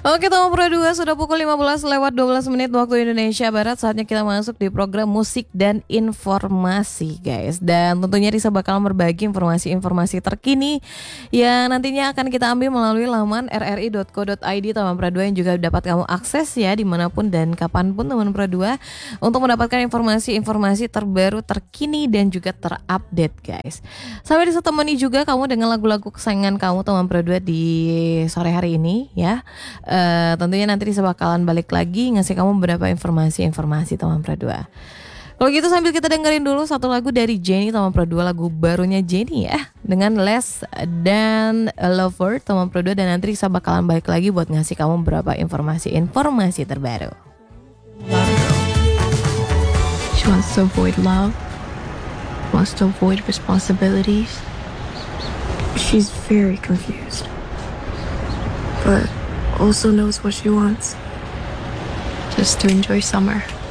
Oke, Tomo Pro 2 sudah pukul 15 lewat 12 menit waktu Indonesia Barat. Saatnya kita masuk di program musik dan informasi, guys. Dan tentunya Risa bakal berbagi informasi-informasi terkini yang nantinya akan kita ambil melalui laman rri.co.id Tomo Pro 2 yang juga dapat kamu akses ya dimanapun dan kapanpun Tomo Pro 2 untuk mendapatkan informasi-informasi terbaru, terkini dan juga terupdate, guys. Sampai ditemani juga kamu dengan lagu-lagu kesayangan kamu Tomo Pro 2 di sore hari ini ya. Tentunya nanti Risa bakalan balik lagi ngasih kamu beberapa informasi teman Pro 2. Kalau gitu sambil kita dengerin dulu satu lagu dari Jennie teman Pro 2, lagu barunya Jennie ya, dengan Less dan Lover teman Pro 2, dan nanti Risa bakalan balik lagi buat ngasih kamu beberapa informasi terbaru. She wants to avoid love, wants to avoid responsibilities. She's very confused, but also knows what she wants. Just to enjoy summer.